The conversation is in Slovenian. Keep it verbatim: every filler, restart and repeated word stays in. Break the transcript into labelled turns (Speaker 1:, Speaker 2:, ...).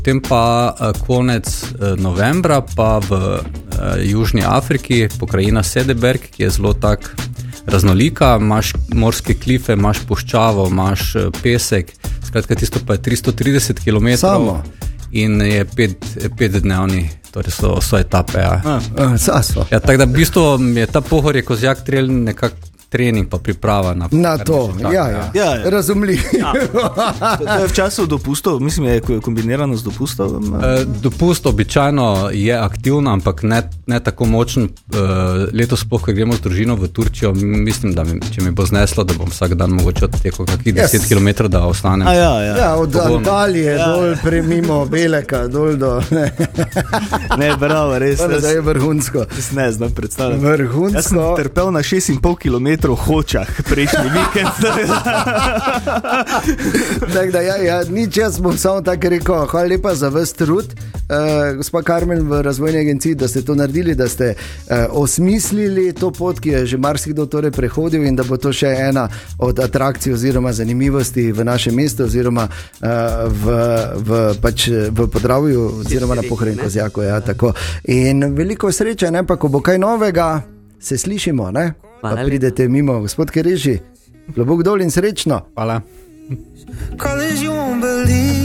Speaker 1: Potem pa konec novembra pa v Južni Afriki, pokrajina Sedeberg, ki je zelo tak raznolika, imaš morske klife, imaš puščavo, imaš pesek, skratka tisto pa je tristo trideset kilometrov
Speaker 2: Samo.
Speaker 1: In je pet, petdnevni, torej so, so etape. Ja.
Speaker 2: A, a, so.
Speaker 1: Ja, tako da v bistvu je ta Pohorje Kozjak trail nekako trening pa priprava na,
Speaker 2: na to, ja, ja,
Speaker 3: ja, ja.
Speaker 2: razumljiv.
Speaker 3: Ja. To je v času dopustov, mislim, je kombinirano z dopustov.
Speaker 1: E, dopust običajno je aktivno, ampak ne, ne tako močen. E, letos sploh, ko gremo z družino v Turčijo, mislim, da mi, če mi bo zneslo, da bom vsak dan mogoče odtekal kakih
Speaker 2: Yes.
Speaker 1: deset kilometrov, da ostanem.
Speaker 3: A ja, ja.
Speaker 2: Ja, od Antalije
Speaker 3: Ja.
Speaker 2: dol premimo Beleka, dol do... Ne,
Speaker 3: Ne, bravo, res.
Speaker 2: da je vrhunsko.
Speaker 3: Jaz ne znam predstavljati.
Speaker 2: Vrhunsko.
Speaker 3: Jaz sem trpel na šest in pol kilometrov Hočah prejšnji vikend.
Speaker 2: Tak da, ja, ja, nič, jaz bom samo tako rekel, hvala lepa za vas trud, uh, gospa Karmen v razvojni agenciji, da ste to naredili, da ste uh, osmislili to pot, ki je že marsikdo torej prehodil in da bo to še ena od atrakcij oziroma zanimivosti v našem mestu oziroma uh, v, v, pač, v Podravju oziroma na Pohorju Kozjaku. Ja, tako. In veliko sreče, ne, pa ko bo kaj novega, se slišimo, ne? Pa pridete mimo, gospod Kereži, klobuk dol in srečno.
Speaker 1: Hvala.
Speaker 4: Colors you won't believe.